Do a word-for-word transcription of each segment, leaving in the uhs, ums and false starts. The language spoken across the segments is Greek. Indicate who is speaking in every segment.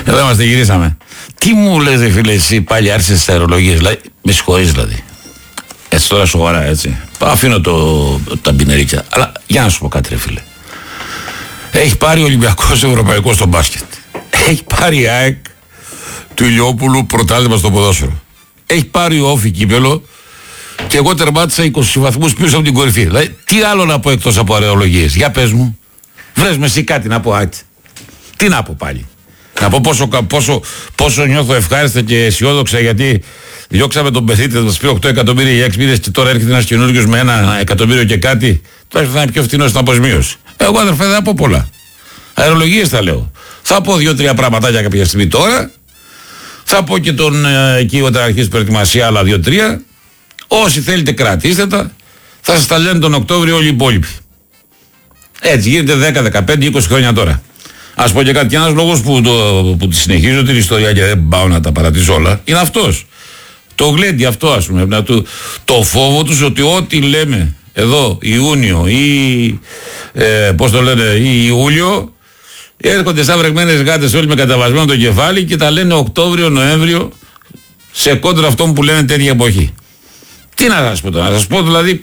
Speaker 1: Εδώ είμαστε, γυρίσαμε. Τι μου λες, δε φίλε, εσύ πάλι άρχισες στα αερολογίες, δηλαδή, με συγχωρείς δηλαδή. Έτσι τώρα σοβαρά, έτσι. Αφήνω το, τα μπινερίκια. Αλλά για να σου πω κάτι, ρε φίλε. Έχει πάρει ο Ολυμπιακός Ευρωπαϊκός στο μπάσκετ. Έχει πάρει η ΑΕΚ του Ηλιόπουλου πρωτάθλημα στο ποδόσφαιρο. Έχει πάρει ο Όφη κύπελο και εγώ τερμάτισα είκοσι βαθμούς πίσω από την κορυφή. Δηλαδή, τι άλλο να πω εκτός από αερολογίες? Για πες μου. Βρες με εσύ κάτι να πω, άτσι. Τι να πω πάλι? Να πω πόσο, πόσο, πόσο νιώθω ευχάριστα και αισιόδοξα γιατί διώξαμε τον Πεθήτη, θα μας πει οκτώ εκατομμύρια για έξι μήνες και τώρα έρχεται ένας καινούριος με ένα εκατομμύριο και κάτι. Τώρα θα είναι πιο φτηνό στην αποσμίωση. Εγώ, αδερφέ, δεν θα πω πολλά. Αερολογίες θα λέω. Θα πω δύο-τρία πραγματάκια κάποια στιγμή τώρα. Θα πω και τον ε, εκεί όταν αρχίσει η προετοιμασία άλλα δύο-τρία. Όσοι θέλετε κρατήστε τα. Θα σας τα λένε τον Οκτώβριο όλοι οι υπόλοιποι. Έτσι γίνεται δέκα, δεκαπέντε, είκοσι χρόνια τώρα. Ας πω και κάτι, και ένας λόγος που, το, που τη συνεχίζω την ιστορία και δεν πάω να τα παρατήσω όλα είναι αυτός. Το γλέντι αυτό, ας πούμε. Να του, το φόβο τους ότι ό,τι λέμε εδώ Ιούνιο ή ε, πώς το λένε, ή Ιούλιο, έρχονται σαν βρεγμένες γάτες όλοι με καταβασμένο το κεφάλι και τα λένε Οκτώβριο, Νοέμβριο, σε κόντρα αυτών που λένε τέτοια εποχή. Τι να σας πω τώρα, να σας πω δηλαδή,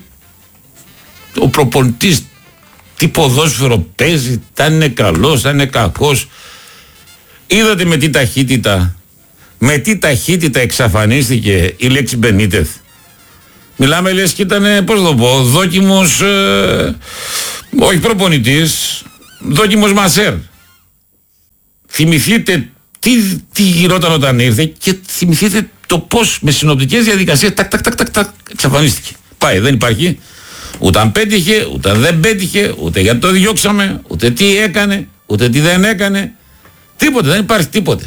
Speaker 1: ο προπονητής τι ποδόσφαιρο παίζει, θα είναι καλός, θα είναι κακός. Είδατε με τι ταχύτητα, με τι ταχύτητα εξαφανίστηκε η λέξη Μπενίτεθ. Μιλάμε λες και ήταν, πώς το πω, δόκιμος, ε, όχι προπονητής, δόκιμος μασέρ. Θυμηθείτε τι, τι γινόταν όταν ήρθε και θυμηθείτε το πώς με συνοπτικές διαδικασίες τακ τακ τακ τακ, τακ εξαφανίστηκε. Πάει, δεν υπάρχει. Ούτε αν πέτυχε, ούτε αν δεν πέτυχε, ούτε γιατί το διώξαμε, ούτε τι έκανε, ούτε τι δεν έκανε. Τίποτε, δεν υπάρχει τίποτε.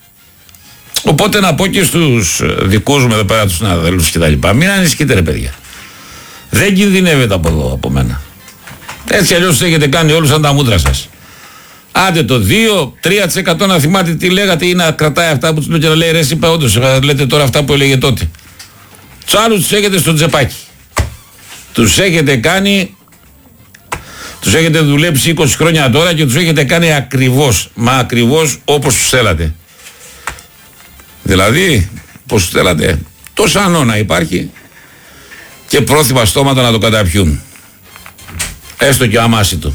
Speaker 1: Οπότε να πω και στους δικούς μου εδώ πέρα, τους συναδέλφους και τα λοιπά, μην ανησυχείτε ρε παιδιά. Δεν κινδυνεύετε από εδώ, από μένα. Έτσι αλλιώς τους έχετε κάνει όλους σαν τα μούτρα σας. Άντε το δύο με τρία τοις εκατό να θυμάται τι λέγατε ή να κρατάει αυτά που τους λέω και να λέει ρε εσύ είπα όντως, λέτε τώρα αυτά που έλεγε τότε. Τους άλλους τους έχετε στο τζεπάκι. Τους έχετε κάνει, τους έχετε δουλέψει είκοσι χρόνια τώρα και τους έχετε κάνει ακριβώς, μα ακριβώς όπως τους θέλατε. Δηλαδή, πώς τους θέλατε, το σανό να υπάρχει και πρόθυμα στόματα να το καταπιούν. Έστω και αμάσιτο.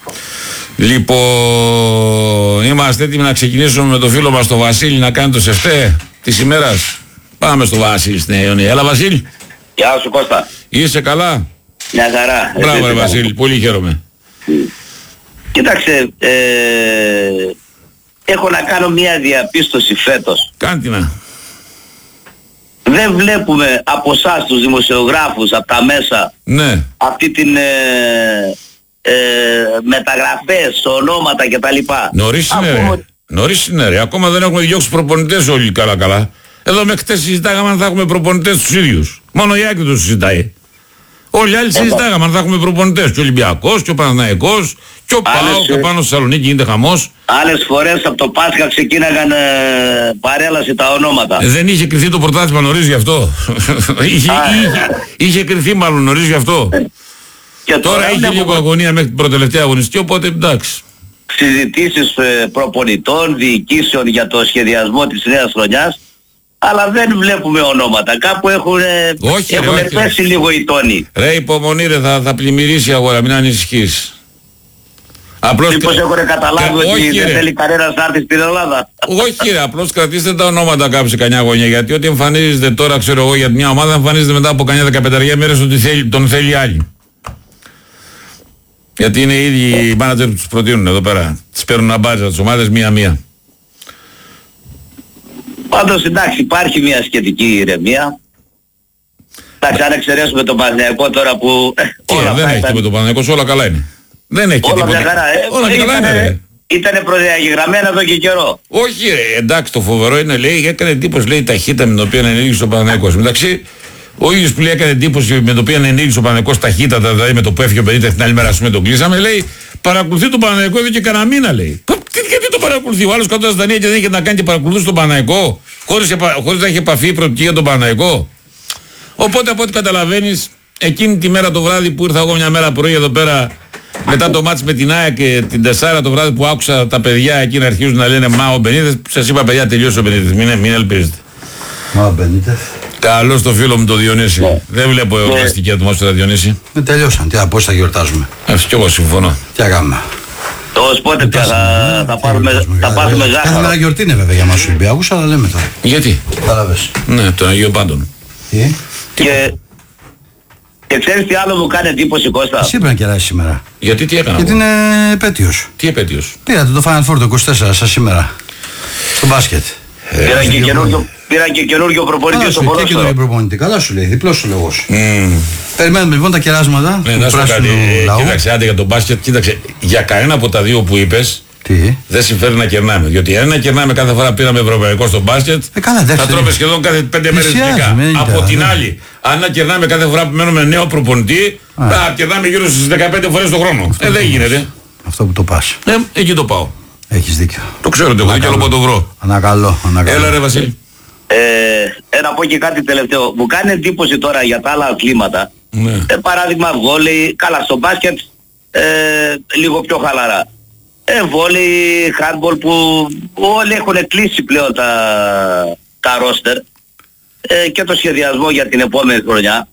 Speaker 1: Λοιπόν, είμαστε έτοιμοι να ξεκινήσουμε με το φίλο μας τον Βασίλη να κάνει το σεφτέ της ημέρας. Πάμε στο Βασίλη στην Ιωνία. Έλα Βασίλη.
Speaker 2: Γεια σου Κώστα.
Speaker 1: Είσαι καλά?
Speaker 2: Μια χαρά.
Speaker 1: Μπράβο ρε Βασίλη, πολύ χαίρομαι.
Speaker 2: Κοίταξε, ε, έχω να κάνω μια διαπίστωση φέτος.
Speaker 1: Κάντε να.
Speaker 2: Δεν βλέπουμε από εσάς τους δημοσιογράφους, από τα μέσα,
Speaker 1: ναι,
Speaker 2: αυτή την ε, ε, μεταγραφές, ονόματα κτλ.
Speaker 1: Νωρίς είναι ρε.
Speaker 2: Από...
Speaker 1: Νωρίς είναι ρε. Ακόμα δεν έχουμε διώξει προπονητές όλοι καλά καλά. Εδώ με χτες συζητάγαμε αν θα έχουμε προπονητές τους ίδιους. Μόνο η Άκη τους συζητάει. Όλοι οι άλλοι συζητάγαμε αν θα έχουμε προπονητές. Και ο Ολυμπιακός και ο Παναθηναϊκός και ο ΠΑΟΚ και πάνω στη Θεσσαλονίκη γίνεται χαμός.
Speaker 2: Άλλες φορές από το Πάσχα ξεκίναγαν ε, παρέλαση τα ονόματα.
Speaker 1: Ε, δεν είχε κρυθεί το πρωτάθλημα νωρίς γι' αυτό. είχε, είχε, είχε κρυθεί μάλλον νωρίς γι' αυτό.
Speaker 2: Και
Speaker 1: τώρα, τώρα έχει λίγο αγωνία μέχρι την προτελευταία αγωνιστική, οπότε εντάξει.
Speaker 2: Συζητήσεις ε, προπονητών, διοικήσεων για το σχεδιασμό της νέας χρονιάς. Αλλά δεν βλέπουμε ονόματα. Κάπου έχουν,
Speaker 1: όχι,
Speaker 2: έχουν
Speaker 1: ρε,
Speaker 2: πέσει
Speaker 1: όχι.
Speaker 2: λίγο οι τόνοι.
Speaker 1: Ρε υπομονή ρε, θα, θα πλημμυρίσει η αγορά, μην ανησυχείς. Απλώς
Speaker 2: μήπως έχουν καταλάβει
Speaker 1: κα...
Speaker 2: ότι
Speaker 1: όχι,
Speaker 2: δεν
Speaker 1: ρε.
Speaker 2: θέλει κανένας να έρθει στην Ελλάδα.
Speaker 1: Όχι ρε, απλώς κρατήστε τα ονόματα κάπου σε κανιά γωνιά. Γιατί ό,τι εμφανίζεται τώρα, ξέρω εγώ, για μια ομάδα εμφανίζεται μετά από κανιά δεκαπενταριά μέρες ότι θέλει, τον θέλει άλλη. Γιατί είναι οι ίδιοι οι μάνατζερ που τους προτείνουν εδώ πέρα. Τις παίρνουν αμπάτζα τις ομάδες μία-μία.
Speaker 2: Πάντως εντάξει, υπάρχει μια σχετική ηρεμία. Εντάξει, αν εξαιρέσουμε τον Παναθηναϊκό τώρα που...
Speaker 1: Τι, όλα δεν έχει ήταν... με τον Παναθηναϊκό, όλα καλά είναι. Δεν έχει
Speaker 2: όλα
Speaker 1: τίποτα.
Speaker 2: Χαρά, ε,
Speaker 1: όλα
Speaker 2: ήτανε,
Speaker 1: καλά είναι ρε.
Speaker 2: Ήτανε προδιαγεγραμμένα εδώ και καιρό.
Speaker 1: Όχι ρε, εντάξει το φοβερό είναι, λέει, έκανε εντύπωση, λέει, η ταχύτητα με την οποία ενεργήσε ο Παναθηναϊκός. Μεταξύ, ο ίδιος που λέει έκανε εντύπωση με την οποία ενεργήσε ο Παναθηναϊκός ταχύτατα, δηλαδή με το που έφυγε ο Μπενίτεθ την άλλη μέρα, ας πούμε, τον κλείσαμε, λέει, παρακολουθεί τον Παναθηναϊκό εδώ και κανένα μήνα, λέει. Γιατί το παρακολουθεί, ο άλλος κάτω στα Δανία και δεν είχε να κάνει και παρακολουθούσε τον Παναθηναϊκό, χωρίς, χωρίς να έχει επαφή προοπτική για τον Παναθηναϊκό. Οπότε από ό,τι καταλαβαίνεις, εκείνη τη μέρα το βράδυ που ήρθα εγώ μια μέρα πρωί εδώ πέρα Μετά το μάτς με την ΑΕΚ και την Τεσσάρα το βράδυ που άκουσα τα παιδιά εκεί να αρχίζουν να λένε μα ο Μπενίτες, σας είπα παιδιά τελειώσει ο Μπενίτες, μην, μην ελπίζετε.
Speaker 3: Μα ο Μπενίτες.
Speaker 1: Καλώς το φίλο μου το Διονύση. Yeah. Δεν βλέπω εορταστική yeah. ατμόσφαιρα Διονύση.
Speaker 3: Ε, τελειώσαν, τι, πώς θα γιορτάζουμε.
Speaker 1: Αυτό κι εγώ συμφωνώ.
Speaker 3: Τι αγάμε.
Speaker 2: Τόσο πότε πια θα, θα πάρουμε, θα πάρουμε ζάχαρο.
Speaker 3: Κάθε μέρα γιορτή είναι βέβαια για μας Ολυμπιακούς, αλλά λέμε τώρα.
Speaker 1: Γιατί.
Speaker 3: Κατάλαβες.
Speaker 1: Ναι, τον Αγίο Πάντων.
Speaker 3: Τι.
Speaker 2: Και, και ξέρεις τι άλλο μου κάνει εντύπωση, Κώστα.
Speaker 3: Εσύ πρέπει να κεράσεις σήμερα.
Speaker 1: Γιατί τι έκανα.
Speaker 3: Γιατί είναι επέτειος.
Speaker 1: Τι επέτειος.
Speaker 3: Πήρατε το Final Four το είκοσι τέσσερα σας σήμερα. Στο μπάσκετ.
Speaker 2: Ε, πήρα, και καινούργιο, πήρα και καινούργιο προπονητή στο ποδόσφαιρο.
Speaker 3: Και καινούργιο προπονητή. Καλά σου λέει, διπλός ο λόγος. Mm. Περιμένουμε λοιπόν τα κεράσματα.
Speaker 1: Ναι, να σου πω κάτι. Κοίταξε, άντε για τον μπάσκετ, κοίταξε. Για κανένα από τα δύο που είπες.
Speaker 3: Τι?
Speaker 1: Δεν συμφέρει να κερνάμε. Διότι αν να κερνάμε κάθε φορά πήραμε ευρωπαϊκό στο μπάσκετ,
Speaker 3: ε, καλά,
Speaker 1: θα τρώμε σχεδόν κάθε πέντε μέρες δικά. Από την ναι. άλλη, αν να κερνάμε κάθε φορά που μένουμε νέο προπονητή, α. θα κερνάμε γύρω στις δεκαπέντε φορές το χρόνο. Αυτό ε, δεν γίνεται.
Speaker 3: Αυτό που το πας.
Speaker 1: Ε, εκεί το πάω.
Speaker 3: Έχεις δίκιο.
Speaker 1: Το ξέρω, το έχω δίκιο, αλλά το βρω.
Speaker 3: Ανακαλώ, ανακαλώ.
Speaker 1: Έλα ρε Βασίλη.
Speaker 2: Ε, ε, να πω και κάτι τελευταίο. Μου κάνει εντύπωση τώρα για τα άλλα αθλήματα.
Speaker 1: Ναι.
Speaker 2: Ε, παράδειγμα βόλεϊ, καλά στο μπάσκετ ε, λίγο πιο χαλαρά. Ε, βόλεϊ, handball που όλοι έχουν κλείσει πλέον τα, τα ρόστερ ε, και το σχεδιασμό για την επόμενη χρονιά.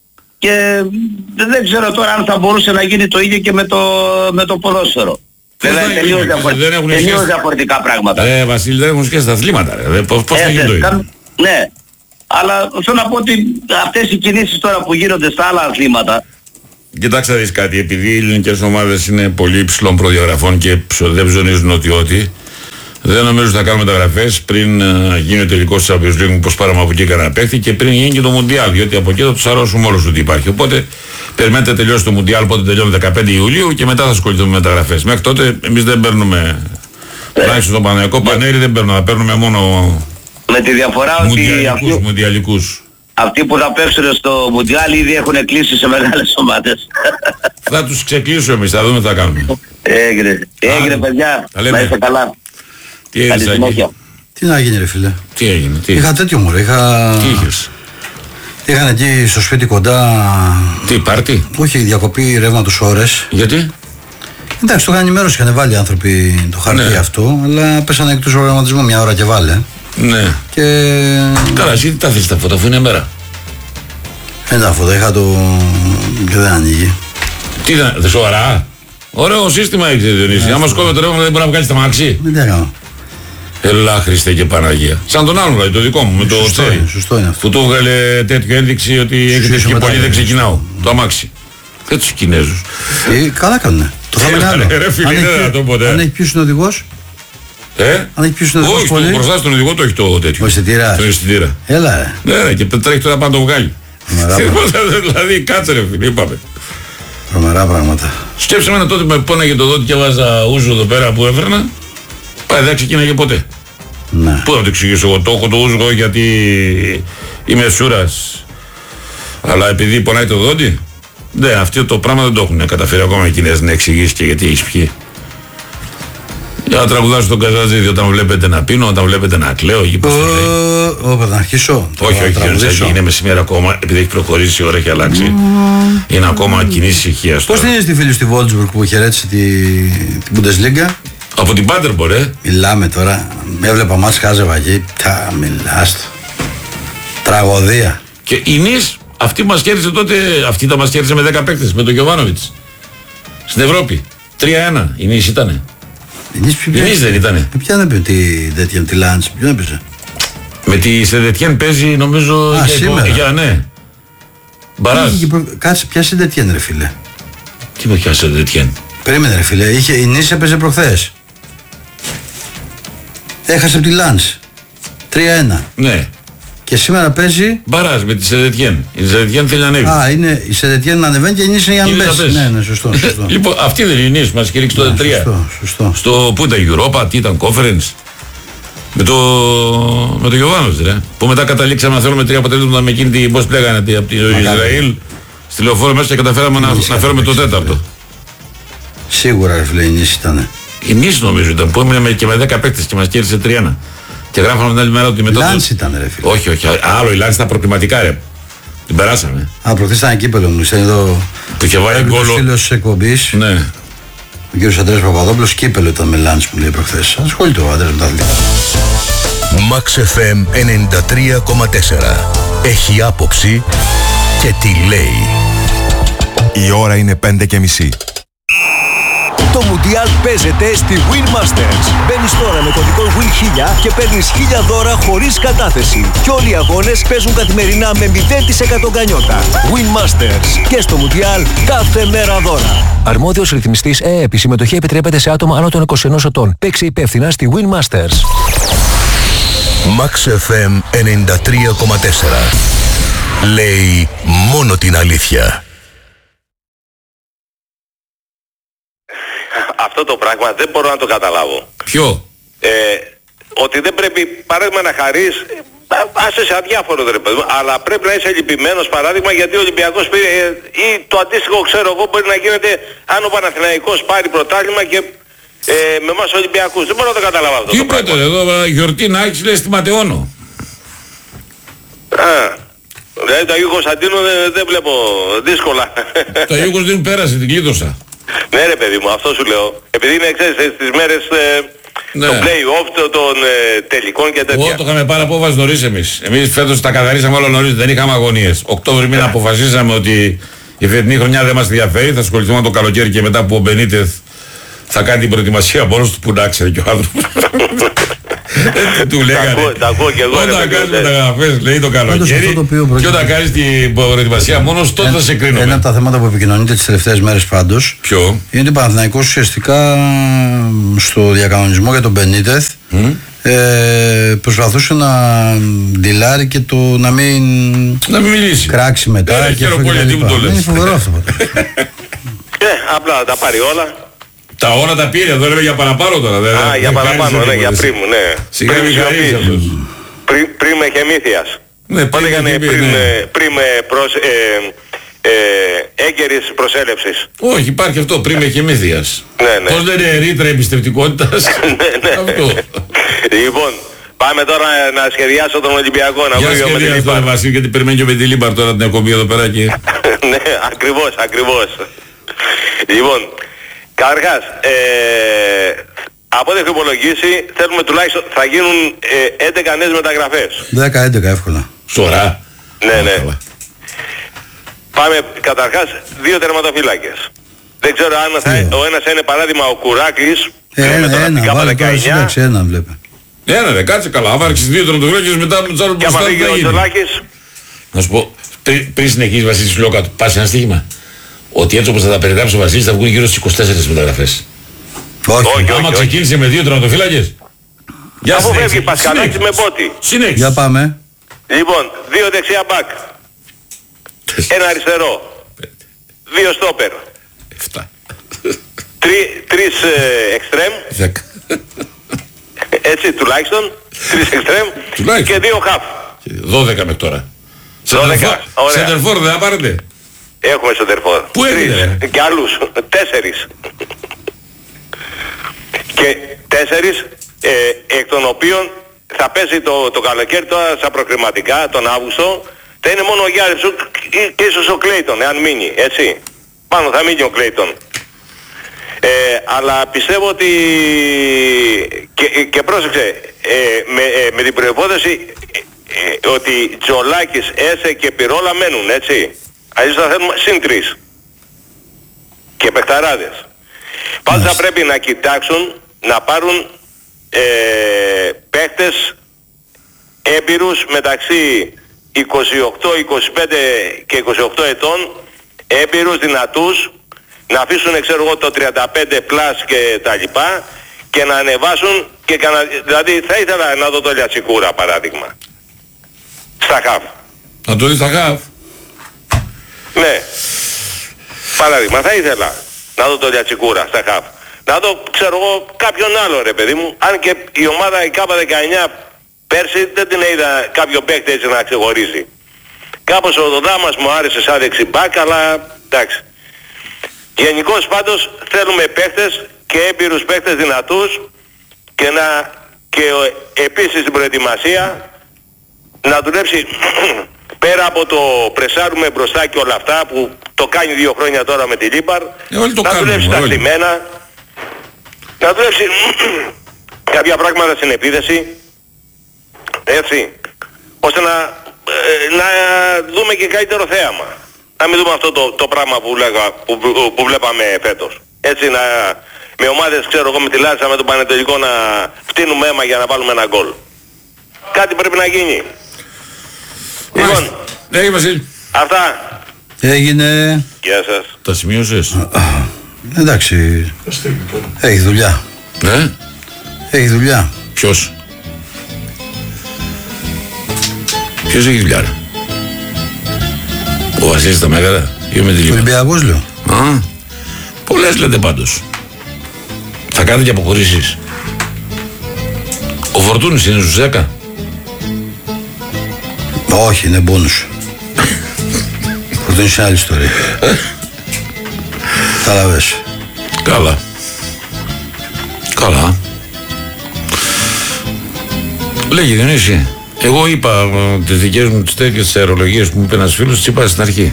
Speaker 2: Και δεν ξέρω τώρα αν θα μπορούσε να γίνει το ίδιο και με το, με το ποδόσφαιρο. Βέβαια τελείως διαφορετικά, διαφορετικά πράγματα.
Speaker 1: Ε, Βασίλη, δεν έχουν σχέση τα αθλήματα. Ρε. Πώς, πώς θα γίνει το ίδιο.
Speaker 2: Ναι, αλλά θέλω να πω ότι αυτές οι κινήσεις τώρα που γίνονται στα άλλα αθλήματα.
Speaker 1: Κοιτάξτε να δεις κάτι, επειδή οι ελληνικές ομάδες είναι πολύ υψηλών προδιαγραφών και δεν ψωνίζουν ότι ό,τι, δεν νομίζω ότι θα κάνουμε μεταγραφές πριν uh, γίνει ο τελικός της Champions League, πως πάραμε από εκεί κανένα παίχτη και πριν γίνει και το Μουντιάλ, διότι από εκεί θα τους αρρώσουμε όλους ότι υπάρχει. Οπότε περιμένετε τελειώσει το Μουντιάλ, πότε τελειώνει δεκαπέντε Ιουλίου και μετά θα ασχοληθούμε με μεταγραφές. Μέχρι τότε εμείς δεν παίρνουμε, τουλάχιστον το Παναγιακό Πανέρι δεν παίρνουμε, θα παίρνουμε μόνο
Speaker 2: με τη διαφορά ότι αυτοί,
Speaker 1: μουντιαλικούς.
Speaker 2: Αυτοί που θα παίξουν στο Μουντιάλ ήδη έχουν κλείσει σε μεγάλες ομάδες.
Speaker 1: Θα τους ξεκλείσουμε εμείς, θα δούμε τι θα κάνουμε.
Speaker 2: Έγινε, έγινε παιδιά, να είστε καλά.
Speaker 1: Τι έγινε εκεί.
Speaker 3: Τι να γίνει ρε φίλε.
Speaker 1: Τι έγινε, τι.
Speaker 3: Είχα τέτοιο μωρέ, είχα...
Speaker 1: Τι είχες.
Speaker 3: Είχαν εκεί στο σπίτι κοντά...
Speaker 1: Τι, πάρτι.
Speaker 3: Όχι, διακοπή ρεύματος ώρες.
Speaker 1: Γιατί.
Speaker 3: Εντάξει, το είχαν ενημέρωση, είχαν βάλει οι άνθρωποι το χαρτί ναι. αυτό, αλλά πέσανε εκτός προγραμματισμού μια ώρα και βάλε.
Speaker 1: Ναι.
Speaker 3: Και...
Speaker 1: Καλά, εσύ τι τα θες τα φώτα, αφού είναι μέρα.
Speaker 3: Δεν τα φώτα, είχα το... και δεν ανοίγει.
Speaker 1: Τι ήταν, δε σοβαρά. Ωραίο σύστημα έχεις Διονύση. Άμα σκόβει το ρεύμα δεν μπορεί να βγάλεις τα μάξι.
Speaker 3: Δεν τα έκανα.
Speaker 1: Έλα Χριστέ και Παναγία. Σαν τον άλλον δηλαδή, το δικό μου, με το
Speaker 3: σωστό,
Speaker 1: τσέρι.
Speaker 3: Σωστό είναι αυτό.
Speaker 1: Που του έβγαλε τέτοιο ένδειξη ότι έχετε και πολύ δεν ξεκινάω. Το αμάξι. Και τους Κινέζους.
Speaker 3: Ε, καλά κάνουνε. Το θα είναι άλλο.
Speaker 1: Ρε φίλε, δεν θα το πω.
Speaker 3: Αν έχει ποιος είναι οδηγός.
Speaker 1: Ε?
Speaker 3: Αν έχει ποιος είναι οδηγός πολύ.
Speaker 1: Όχι, μπροστά στον οδηγό το έχει το τέτοιο.
Speaker 3: Ο αισθητήρας.
Speaker 1: Το αισθητήρα.
Speaker 3: Έλα ρε.
Speaker 1: Ναι, ναι, και τρέχει τώρα πάνω το βγάλει. Δηλαδή κάτσε ρε φίλε, είπαμε.
Speaker 3: Τρομερά πράγματα.
Speaker 1: Σκέψε με τότε με πόναγε το δότη και έβαζα ούζο εδώ πέρα που έφερνα. Πάει δεν ξεκίναγε ποτέ.
Speaker 3: Ναι.
Speaker 1: Πού να το εξηγήσω εγώ, το έχω το ούζο γιατί είμαι σούρας. Αλλά επειδή πονάει το δόντι, ναι, αυτό το πράγμα δεν το έχουν καταφέρει ακόμα οι Κινέζοι να εξηγήσει και γιατί έχεις πιει. Για να τραγουδάσω τον Καζατζίδη όταν βλέπετε να πίνω, όταν βλέπετε να κλαίω.
Speaker 3: Ω, θα αρχίσω.
Speaker 1: Όχι, όχι, είναι μεσημέρι ακόμα, επειδή έχει προχωρήσει η ώρα, έχει αλλάξει. Είναι ακόμα κοινή ησυχία.
Speaker 3: Πώς την είναι τη φίλη στη Βόλτσμπουργκ που χαιρέτησε την Bundesliga.
Speaker 1: Από την Πάτερμπορ, ε.
Speaker 3: Μιλάμε τώρα. Έβλεπα μας χάζευα εκεί. Τα μιλάς. Τραγωδία.
Speaker 1: Και η Νις, αυτή μας κέρδισε τότε, αυτή τα μας κέρδισε με δέκα παίκτες, με τον Γιωβάνοβιτς. Στην Ευρώπη. τρία ένα η Νις ήτανε.
Speaker 3: Η Νις,
Speaker 1: η Νις δεν ήτανε.
Speaker 3: Με ποια δεν πει τη Δετιέν, τη Λάντς, ποιον έπαιζε.
Speaker 1: Με τη Σεδετιέν παίζει νομίζω
Speaker 3: Α,
Speaker 1: για,
Speaker 3: σήμερα.
Speaker 1: για ναι. Μπαράζ.
Speaker 3: Προ... Κάτσε, πιάσε Δετιέν ρε φίλε.
Speaker 1: Τι με πιάσε Δετιέν.
Speaker 3: Περίμενε ρε φίλε, είχε, η Νις έπαιζε προχθές. Έχασε από τη Λάντς. τρία ένα.
Speaker 1: Ναι.
Speaker 3: Και σήμερα παίζει.
Speaker 1: Μπαράζ με τη Σεδετιέν. Η Σεδετιέν θέλει να ανέβει.
Speaker 3: Α, είναι η Σεδετιέν να ανεβαίνει και η Νις είναι για να πέσει. Ναι, ναι, σωστό. σωστό.
Speaker 1: Λοιπόν, αυτή δεν είναι η Νις, μας κηρύξει το τρία.
Speaker 3: Σωστό, σωστό.
Speaker 1: Στο που ήταν Europa, τι ήταν Conference. Με το, με το Γιωβάνος, ρε. Που μετά καταλήξαμε να θέλουμε τρία αποτελέσματα με εκείνη την, πώς λέγανε, από το Ισραήλ. Στη λεωφόρο μέσα και καταφέραμε να, να φέρουμε το τέταρτο.
Speaker 3: Σίγουρα ρε φίλε η Νις ήτανε.
Speaker 1: Η Νις νομίζω ήταν που έμεινε και με δέκα παίκτες και μας κέρδισε τρία ένα. Και γράφαμε την άλλη μέρα ότι μετά.
Speaker 3: Λάντς το... ήταν ρε φίλε.
Speaker 1: Όχι, όχι, άλλο η Λάντς ήταν προκριματικά ρε. Την περάσαμε.
Speaker 3: Α, προχθές ήταν κύπελλο μου, ήταν εδώ.
Speaker 1: Που είχε βάλει γκολ.
Speaker 3: Φίλος της εκπομπής.
Speaker 1: Ναι.
Speaker 3: Ο κύριος Αντρέας Παπαδόπουλος κύπελο ήταν με Λάνς που λέει προχθές. Ασχολείται ο Αντρέας με τα αθλητικά.
Speaker 4: Max εφ εμ ενενήντα τρία κόμμα τέσσερα. Έχει άποψη και τι λέει.
Speaker 5: Η ώρα είναι πέντε και μισή.
Speaker 4: Το Μουντιάλ παίζεται στη Win Masters. Μπαίνεις τώρα με κωδικό Win χίλια και παίρνεις χίλια δώρα χωρίς κατάθεση. Και όλοι οι αγώνες παίζουν καθημερινά με μηδέν τοις εκατό γκανιότα. Win Masters. Και στο Μουντιάλ κάθε μέρα δώρα. Αρμόδιος ρυθμιστής ΕΕΠ. Η συμμετοχή επιτρέπεται σε άτομα άνω των είκοσι ενός ετών. Παίξε υπεύθυνα στη Win Masters. Max εφ εμ ενενήντα τρία κόμμα τέσσερα. Λέει μόνο την αλήθεια.
Speaker 6: Αυτό το πράγμα δεν μπορώ να το καταλάβω.
Speaker 1: Ποιο?
Speaker 6: Ε, ότι δεν πρέπει παράδειγμα να χαρείς, άσε σε αδιάφορο ρε παιδί μου, αλλά πρέπει να είσαι λυπημένος παράδειγμα γιατί ο Ολυμπιακός πήρε, ή το αντίστοιχο ξέρω εγώ μπορεί να γίνεται αν ο Παναθηναϊκός πάρει πρωτάθλημα και ε, με εμάς Ολυμπιακούς. Δεν μπορώ να το καταλάβω αυτό.
Speaker 1: Τι
Speaker 6: το πράγμα.
Speaker 1: είπατε εδώ, γιορτή να έχεις λέει στη Ματεώνο.
Speaker 6: Α, δηλαδή το Αγίου Κωνσταντίνου δεν, δεν βλέπω δύσκολα.
Speaker 1: Το Αγίου Κωνσταντίνου πέρασε, την κλείδωσα.
Speaker 6: Ναι ρε παιδί μου, αυτό σου λέω. Επειδή είναι ξέρεις στις μέρες ε,
Speaker 1: ναι.
Speaker 6: των play-off, των ε, τελικών και τέτοια.
Speaker 1: Εγώ το είχαμε πάρει απόφαση νωρίς εμείς. Εμείς φέτος τα καθαρίσαμε όλα νωρίς, δεν είχαμε αγωνίες. Οκτώβρη μήνα αποφασίσαμε ότι η φετινή χρονιά δεν μας ενδιαφέρει, θα ασχοληθούμε το καλοκαίρι και μετά που ο Μπενίτεθ θα κάνει την προετοιμασία μόνος του που να ξέρει και ο άνθρωπος. Έτσι του λέγανε.
Speaker 6: Τα ακούω και εγώ.
Speaker 1: Όταν κάνεις μεταγραφές λέει το καλοκαίρι και όταν κάνεις την προετοιμασία μόνος τότε θα σε κρίνουμε.
Speaker 3: Ένα από τα θέματα που επικοινωνείται τις τελευταίες μέρες πάντως.
Speaker 1: Ποιο?
Speaker 3: Είναι ότι ο Παναθηναϊκός ουσιαστικά στο διακανονισμό για τον Μπενίτεθ mm. ε, προσπαθούσε να ντυλάρει και το να μην,
Speaker 1: να μην μιλήσει.
Speaker 3: Κράξει μετά.
Speaker 1: Ε,
Speaker 3: και
Speaker 1: χαίρομαι πολύ γιατί μου το λες.
Speaker 3: Είναι φοβερό αυτό.
Speaker 6: Ε, απλά να τα πάρει όλα.
Speaker 1: Τα όλα τα πήρε, εδώ λέμε για παραπάνω τώρα.
Speaker 6: Α,
Speaker 1: δε,
Speaker 6: για παραπάνω, ναι, για πρίμου, ναι.
Speaker 1: Σιγά μην χαρείς αυτός.
Speaker 6: Πριν με Χεμήθειας.
Speaker 1: Ναι,
Speaker 6: πότε έκανε πριν με έγκαιρης προσέλευσης.
Speaker 1: Όχι, υπάρχει αυτό, πριν με Χεμήθειας.
Speaker 6: Ναι, ναι.
Speaker 1: Πώς λένε ρήτρα εμπιστευτικότητας. Αυτό.
Speaker 6: Λοιπόν, πάμε τώρα να σχεδιάσω τον Ολυμπιακό. Να
Speaker 1: για σχεδιάσω τον Βασίλη, γιατί περιμένει και ο Μεντιλίμπαρ τώρα την εκπομπή εδώ πέρα και...
Speaker 6: Ναι, ακριβώς, ακριβώς. Λοιπόν, καταρχάς, ε, από ό,τι έχω υπολογίσει, θέλουμε τουλάχιστον, θα γίνουν ε, έντεκα νέες μεταγραφές.
Speaker 3: δέκα έντεκα εύκολα.
Speaker 1: Σωρά.
Speaker 6: Ναι, ναι. Πάμε, καταρχάς, δύο τερματοφύλακες. Δεν ξέρω αν θα, ο ένας είναι παράδειγμα ο Κουράκλης.
Speaker 3: Ε, ένα,
Speaker 6: με
Speaker 3: ένα, βάλε τώρα σύνταξη, ένα βλέπε.
Speaker 1: Ένα ρε, κάτσε καλά, άμα άρχισε δύο τερματοφύλακες μετά με τους άλλους μπροστά
Speaker 6: θα γίνει.
Speaker 1: Να σου πω, πριν, πριν συνεχίσεις Βασίλης Λόκα, πας ένα στοίχημα. Ότι έτσι όπως θα τα περιγράψει ο Βασίλης θα βγουν γύρω στις είκοσι τέσσερις μεταγραφές.
Speaker 3: Όχι,
Speaker 6: όχι.
Speaker 1: Άμα
Speaker 6: όχι,
Speaker 1: ξεκίνησε
Speaker 6: όχι.
Speaker 1: με δύο τερματοφύλακες.
Speaker 6: Αφού φεύγει Πασχαλάκης με Μπότη.
Speaker 1: Συνέχισε.
Speaker 3: Για πάμε.
Speaker 6: Λοιπόν, δύο δεξιά μπακ. Ένα αριστερό. Δύο στόπερ.
Speaker 1: Εφτά.
Speaker 6: Τρι, τρεις ε, εξτρέμ.
Speaker 1: Δέκα.
Speaker 6: Έτσι τουλάχιστον. Τρεις εξτρέμ. Και δύο χαφ.
Speaker 1: Δώδεκα μέχρι τώρα.
Speaker 6: Δώδεκα.
Speaker 1: Σεντερφόρ δεν θα πάρετε.
Speaker 6: Έχουμε σεντερφόρ.
Speaker 1: Πού έγινε?
Speaker 6: Και άλλους. Τέσσερις. Και τέσσερις ε, εκ των οποίων θα πέσει το, το καλοκαίρι τώρα στα προκριματικά τον Αύγουστο. Θα είναι μόνο ο Γιάννης και ίσως ο Κλέιτον, εάν μείνει, έτσι. Πάνω θα μείνει ο Κλέιτον. Ε, αλλά πιστεύω ότι και, και πρόσεξε ε, με, ε, με την προϋπόθεση ε, ε, ότι Τζολάκης, Έσε και Πυρόλα μένουν, έτσι. Αλλιώς θα θέλουμε συν τρεις και παιχταράδες. Πάντως θα πρέπει να κοιτάξουν να πάρουν ε, παίχτες έμπειρους μεταξύ είκοσι οκτώ, είκοσι πέντε και είκοσι οκτώ ετών, έμπειρους, δυνατούς, να αφήσουν ξέρω εγώ το τριάντα πέντε πλάς και τα λοιπά και να ανεβάσουν και κανα... δηλαδή θα ήθελα να δω το Λιατσικούρα παράδειγμα στα χαφ.
Speaker 1: Να το δεις στα χαφ.
Speaker 6: Ναι, παράδειγμα θα ήθελα να δω το Λιατσικούρα στα χαφ. Να δω ξέρω εγώ κάποιον άλλο ρε παιδί μου, αν και η ομάδα η Κάπα δεκαεννιά πέρσι δεν την είδα κάποιο παίκτη έτσι να ξεχωρίζει. Κάπως ο Δοδάμας μου άρεσε σαν δεξιμπάκ, αλλά εντάξει. Γενικώς πάντως θέλουμε παίκτες και έμπειρους παίκτες δυνατούς και να και επίσης την προετοιμασία να δουλέψει πέρα από το πρεσάρουμε μπροστά και όλα αυτά που το κάνει δύο χρόνια τώρα με τη Λίπαρ,
Speaker 1: ε, να
Speaker 6: δουλέψει τα στημένα, να δουλέψει κάποια πράγματα στην επίθεση, έτσι, ώστε να, ε, να δούμε και καλύτερο θέαμα. Να μην δούμε αυτό το, το πράγμα που, λέγα, που, που, που βλέπαμε φέτος. Έτσι, να, με ομάδες, ξέρω εγώ, με τη Λάρισα, με τον Πανετολικό να φτύνουμε αίμα για να βάλουμε ένα γκολ. Κάτι πρέπει να γίνει. Λοιπόν,
Speaker 1: ναι, Βασίλη.
Speaker 6: αυτά.
Speaker 3: Έγινε.
Speaker 6: Γεια σας.
Speaker 1: Τα σημείωσες?
Speaker 3: Εντάξει. Έχει δουλειά.
Speaker 1: Ναι.
Speaker 3: Έχει δουλειά.
Speaker 1: Ποιος? Ποιος έχει δουλειά, ρε? Ο Βασίλης τα Μέγαρα ή ο Μεντιλίβα?
Speaker 3: Ολυμπιακός λέω.
Speaker 1: Α, πολλές λέτε πάντως. Θα κάνετε και αποχωρήσεις. Ο Φορτούνης είναι στους δέκα.
Speaker 3: Όχι, είναι μπόνους. Φορτούνης είναι άλλη ιστορία. Καταλαβες.
Speaker 1: Καλά. Καλά. Λέγει Διονύση, εγώ είπα ε, τις δικές μου τις τέτοιες τις αερολογίες που μου είπε ένας φίλος, τις είπα στην αρχή.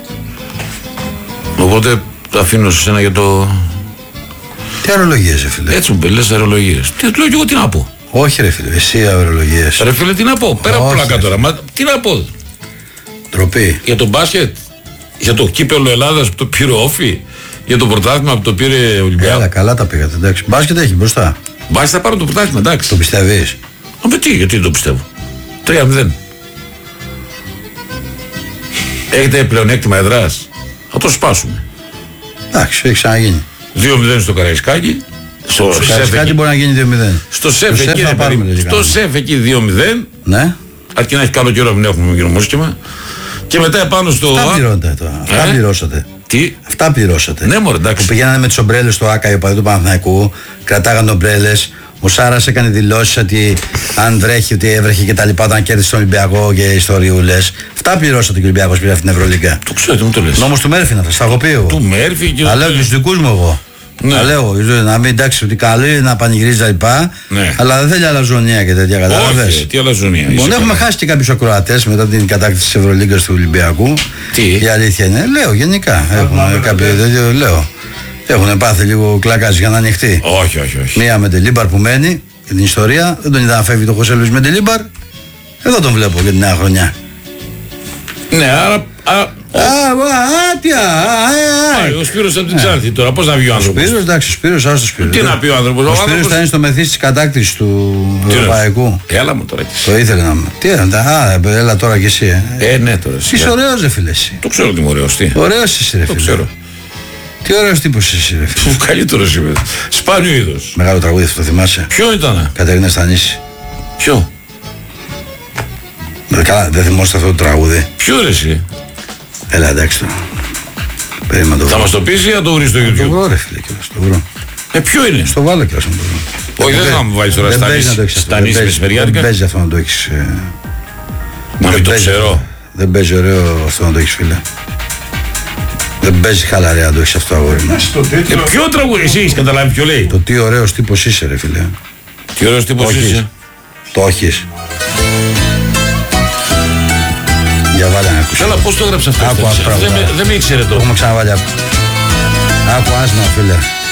Speaker 1: Οπότε τα αφήνω σε σένα για το...
Speaker 3: Τι αερολογίες, ρε φίλε?
Speaker 1: Έτσι μου πει, λες αερολογίες. Τι λέω και εγώ, τι να πω?
Speaker 3: Όχι ρε φίλε, εσύ αερολογίες.
Speaker 1: Ρε φίλε, τι να πω? Πέρα από πλάκα τώρα. Μα, τι να πω?
Speaker 3: Τροπή.
Speaker 1: Για το μπάσκετ, για το κύπελλο Ελλάδας που το πήρε Όφη, για το πρωτάθλημα που το πήρε Ολυμπιακός.
Speaker 3: Καλά, καλά τα πήγατε, εντάξει. Μπάσκετ έχει μπροστά.
Speaker 1: Μπάσκετ θα πάρω το πρωτάθλημα, εντάξει.
Speaker 3: Το πιστεύεις?
Speaker 1: Α, τι, γιατί το πιστεύω? τρία μηδέν. Έχετε πλεονέκτημα εδράς? Θα το σπάσουμε.
Speaker 3: Εντάξει, έχει ξαναγίνει.
Speaker 1: δύο μηδέν στο Καραϊσκάκι. Στο
Speaker 3: Στο
Speaker 1: σεφ
Speaker 3: Καραϊσκάκι
Speaker 1: εκεί.
Speaker 3: μπορεί να γίνει δύο μηδέν.
Speaker 1: Στο σεφ
Speaker 3: σεφ
Speaker 1: εκεί,
Speaker 3: θα
Speaker 1: ρε
Speaker 3: πάρουμε,
Speaker 1: παιδί.
Speaker 3: λέει,
Speaker 1: Στο σεφ εκεί δύο μηδέν.
Speaker 3: Ναι.
Speaker 1: Αρκεί να έχει καλό καιρό, μην έχουμε γυρομούσκημα. Και μετά επάνω στο.
Speaker 3: Αυτά πληρώνετε τώρα. Αυτά
Speaker 1: Ε?
Speaker 3: πληρώσατε.
Speaker 1: Τι?
Speaker 3: Αυτά πληρώσατε.
Speaker 1: Ναι, μωρέ, εντάξει.
Speaker 3: Που πηγαίνανε με τις ομπρέλες στο ΆΚΑ οι οπαδοί του Παναθηναϊκού, κρατάγανε ομπρέλες. Ο Σάρας έκανε δηλώσεις ότι αν βρέχει, ότι έβρεχε και τα λοιπά όταν κέρδισε τον Ολυμπιακό και ιστοριούλες. Αυτά πληρώσατε και ο Ολυμπιακός πήρε αυτή την Ευρωλίγκα.
Speaker 1: Το ξέρω, τι μου το λες.
Speaker 3: Νόμος του Μέρφυ να θα στα έχω πει εγώ.
Speaker 1: Του Μέρφυ και.
Speaker 3: Τα λέω και στους δικούς μου εγώ.
Speaker 1: Ναι.
Speaker 3: Τα λέω, να μην εντάξει ότι καλή, να πανηγυρίζει τα λοιπά.
Speaker 1: Ναι.
Speaker 3: Αλλά δεν θέλει αλαζονία και τέτοια, κατάλαβες.
Speaker 1: Όχι, τι αλαζονία.
Speaker 3: Λοιπόν,
Speaker 1: είσαι
Speaker 3: έχουμε
Speaker 1: καλά.
Speaker 3: χάσει και κάποιους ακροατές μετά την κατάκτηση της Ευρωλίγκας του Ολυμπιακού.
Speaker 1: Τι?
Speaker 3: Η αλήθεια είναι, λέω γενικά. Έχουν κάποιο τέτοιο, λέω. Έχουν πάθει λίγο κλακάζ για να ανοιχτεί.
Speaker 1: Όχι, όχι, όχι.
Speaker 3: Μία με Λίμπαρ που μένει για την ιστορία. Δεν τον είδα να φεύγει το Χωσέ Λουίς με Λίμπαρ. Εδώ τον βλέπω για την νέα χρονιά.
Speaker 1: Ναι, άρα. άρα
Speaker 3: Α, α, τι, α,
Speaker 1: πάει, ο Σπύρος από την Ξάνθη τώρα, πώς να βγει ο
Speaker 3: Ο
Speaker 1: άνθρωπος?
Speaker 3: Σπύρος, εντάξει, ο Σπύρος, άστο Σπύρος.
Speaker 1: Τι να πει ο άνθρωπος?
Speaker 3: Ο
Speaker 1: Ο
Speaker 3: Σπύρος
Speaker 1: άνθρωπος-
Speaker 3: θα είναι στο μεθύσι της κατάκτησης του
Speaker 1: Τι
Speaker 3: Ευρωπαϊκού.
Speaker 1: λες? Έλα μου τώρα κι εσύ.
Speaker 3: Το ήθελε να μου. Τι era, α, έλα τώρα κι εσύ. ε.
Speaker 1: Ε, ναι, τώρα. εσύ.
Speaker 3: Είσαι ωραίος ρε φίλε εσύ.
Speaker 1: Το ξέρω ότι είμαι ωραίος, τι.
Speaker 3: Ωραίος είσαι ρε
Speaker 1: Το
Speaker 3: φίλε.
Speaker 1: ξέρω.
Speaker 3: Τι ωραίος τύπος είσαι ρε φίλε.
Speaker 1: Ο καλύτερος είμαι. Σπάνιο είδος.
Speaker 3: Μεγάλο τραγούδι αυτό το θυμάσαι?
Speaker 1: Ποιο ήτανε?
Speaker 3: Κατερίνα Στανίση.
Speaker 1: Ποιο?
Speaker 3: Ε, Καλά, δεν θυμόσαστε αυτό το τραγούδι.
Speaker 1: Ποιο ρε εσύ?
Speaker 3: Έλα εντάξει τώρα. Περίμενα το
Speaker 1: Θα
Speaker 3: βρω.
Speaker 1: μας το πεις ή θα το βρεις στο
Speaker 3: Το
Speaker 1: YouTube?
Speaker 3: βρω ρε φίλε κιόλας, το βρω.
Speaker 1: Ε, ποιο είναι?
Speaker 3: Το βάλω κιόλας να το βρω.
Speaker 1: Όχι, δεν θα μου βάλεις τώρα
Speaker 3: Δεν
Speaker 1: στα
Speaker 3: παίζει να
Speaker 1: νήσι-
Speaker 3: το έχεις αυτό.
Speaker 1: στα
Speaker 3: Δεν
Speaker 1: νήσι
Speaker 3: παίζει-
Speaker 1: μεσημεριάτικα.
Speaker 3: Δεν παίζει αυτό να το έχεις. ε,
Speaker 1: Μα
Speaker 3: δεν
Speaker 1: μην το
Speaker 3: παίζει
Speaker 1: ξέρω.
Speaker 3: αυτό. Δεν παίζει ωραίο αυτό να το έχεις φίλε. Δεν παίζει χαλαρέα να το έχεις αυτό αγόρι μου.
Speaker 1: Ε, ποιο τραγούδι εσύ έχεις καταλάβει ποιο λέει?
Speaker 3: Το τι ωραίος τύπος είσαι ρε φίλε.
Speaker 1: Τι ωραίος τύπος
Speaker 3: Όχι.
Speaker 1: είσαι.
Speaker 3: Το έχεις. Για βάλε να ακούσεις.
Speaker 1: Καλά, πώς το έγραψε αυτό?
Speaker 3: Άκου,
Speaker 1: Στέλιος?
Speaker 3: άκου,
Speaker 1: Δεν με-
Speaker 3: άκου.
Speaker 1: Δεν με ήξερε
Speaker 3: Το
Speaker 1: το.
Speaker 3: έχουμε ξαναβάλει. Άκου άσμα φίλε.